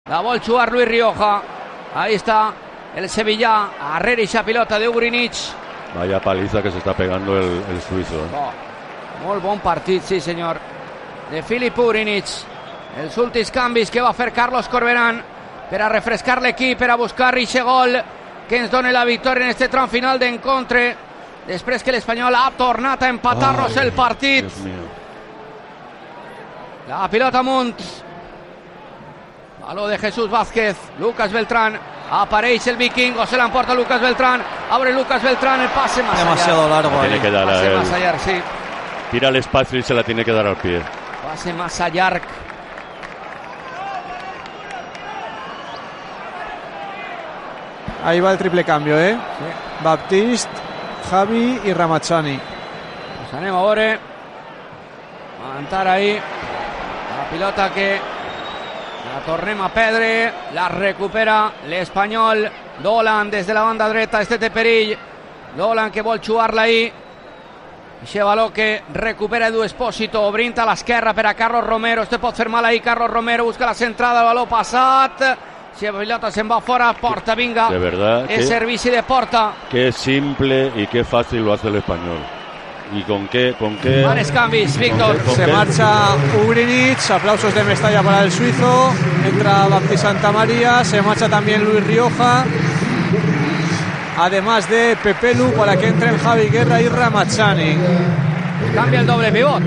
La vol jugar Luis Rioja. Ahí está el Sevilla. Arrera esa pilota de Ugrinic. Vaya paliza que se está pegando el suizo. Molt bon partit, sí senyor, de Filip Ugrinic. Els últims canvis que va fer Carlos Corberán per a refrescar l'equip, per a buscar aquest gol que ens dona la victòria en este tram final d'encontre, després que l'Espanyol ha tornat a empatar-nos el partit. La pilota amunt, baló de Jesús Vázquez. Lucas Beltrán, apareix el vikingo, se l'emporta Lucas Beltrán, abre Lucas Beltrán, el pase más demasiado allá. largo, tiene que dar pase a él. más allá, sí. Tira el espacio y se la tiene que dar al pie. Pase massa llarg. Ahí va el triple cambio, Sí. Baptiste, Javi y Ramachani. Pues anem a veure. Aguantar ahí. La pilota que la tornem a perdre. La recupera l'Espanyol. Dolan des de la banda dreta. Este té perill. Dolan que vol jugar-la ahí. Eixe baló que recupera Edu Espósito, obrint a l'esquerra per a Carlos Romero. Este pot fer mal ahí, Carlos Romero busca la centrada, el baló passat. Si la pilota se'n va fora, Porta, vinga. De verdad. Es servici de Porta. Qué simple y qué fácil lo hace el Español. ¿Y con qué? Varios cambios, Víctor. Se marcha Ugrinic, aplausos de Mestalla para el suizo. Entra Baptiste Santamaría, se marcha también Luis Rioja. Además de Pepelu para que entren Javi Guerra y Ramachani. Cambia el doble pivot.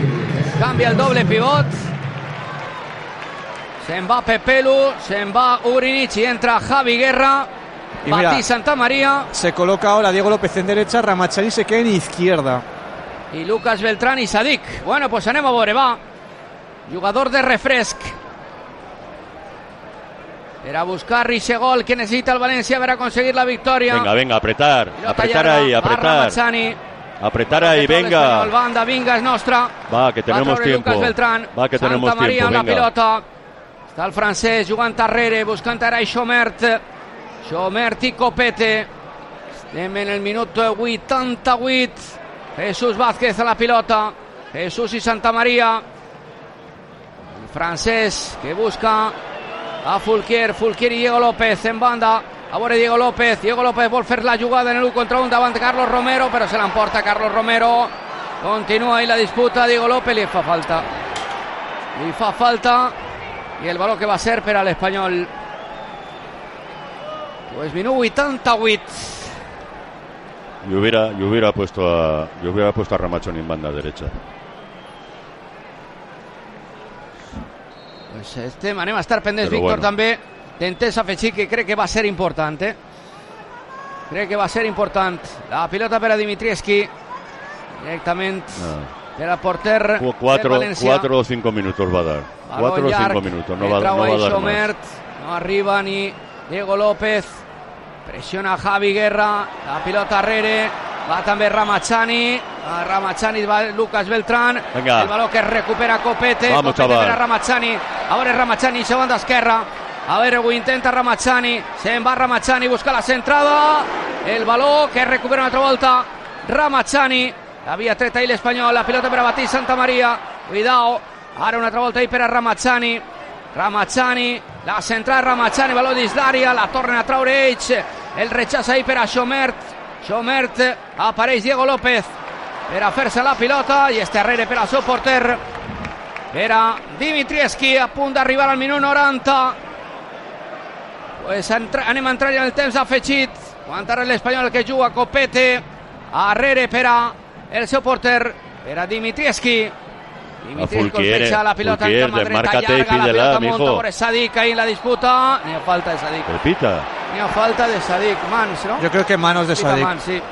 Se'n va Pepelu, se'n va Ugrinic y entra Javi Guerra. Y Baptiste mira, Santamaría. se coloca ahora Diego López en derecha, Ramachani se queda en izquierda. Y Lucas Beltrán y Sadik. Bueno, pues anem a veure, va. Jugador de refresc. Per a buscar ese gol que necesita el Valencia para conseguir la victoria. Venga, apretar. Pilota Apretar llarga, ahí, va apretar. Ramachani. Apretar ahí, venga. L'Espanyol, banda, vinga, és nostra. Va, que tenemos treure tiempo. Lucas Beltrán. Va, que tenemos Santamaría tiempo, amb la venga. pilota. Està el francès jugant darrere, buscant ara Xomert. Xomert i Copete. Estem en el minut 88. Jesús Vázquez a la pilota. Jesús y Santamaría. El francés que busca a Fulquier y Diego López en banda. A veure Diego López vol fer la jugada en el 1 contra 1 davant de Carlos Romero, però se l'emporta Carlos Romero. Continua ahí la disputa. Diego López li fa falta i el baló que va ser per a l'Espanyol. Pues minut 88. Yo hubiera puesto a Ramachoni en banda derecha. Pues anem a estar pendents, Però Víctor, bueno. també d'entès afegir que crec que va ser important, Crec que va ser important. La pilota per a Dimitrievski. Directament per al porter del 4 o 5 minutos va a dar. 4 o 5 minutos, no va a dar más. No arriba ni Diego López. Presiona Javi Guerra. La pilota arrere. Va també Ramachani. A Ramachani va Lucas Beltrán. Venga. El baló que recupera Copete. Vamos, Copete chaval. per a Ramachani. A veure Ramachani, segunda esquerra. A veure, ho intenta Ramachani. Se'n va Ramachani, busca la centrada. El baló que recupera una altra volta Ramachani. Havia tret ahí l'Espanyol. La pilota per a Baptiste Santamaría. Cuidao. Ara una altra volta ahí per a Ramachani. La centrada de Ramachani, baló dins l'àrea, la tornen a traure ells. El rechaç ahí per a Xomert. Apareix Diego López per a fer-se la pilota i este arrere per al seu porter, per a Dimitrievski, a punt d'arribar al minut 90. Pues anem a entrar en el temps afegit. Aguantarà l'Espanyol que juga Copete. Arrere per a el seu porter, per a Dimitrievski. Colpeja la pilota en cama dreta, llarga la pilota munta por Sadik ahí en la disputa. Ni a falta de Sadik. Ni a falta de Sadik. Mans, ¿no? Yo creo que manos de Sadik. Mans, sí.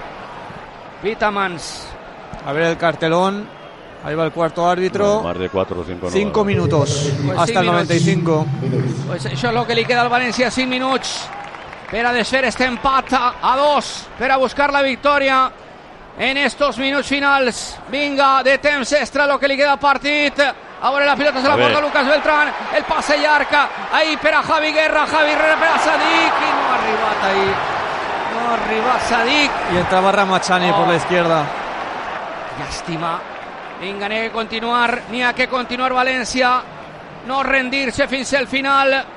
Pita Mans. A ver el cartelón. Ahí va el cuarto árbitro. No, más de 4 o 5 5 minutos. Pues hasta el 95. Pues això és el que li queda al València, 5 minuts per a desfer este empat a 2, per a buscar la victòria en estos minuts finals. Vinga, de temps extra lo que li queda al partit. A veure, la pilota se la porta Lucas Beltrán. El passe llarg ahí per a Javi Guerra. Javi Guerra per a Sadik i no ha arribat ahí. No ha arribat Sadik. Y entraba Ramachani por la izquierda. Llàstima. Vinga, n'hi ha que continuar València. no rendirse fins al final.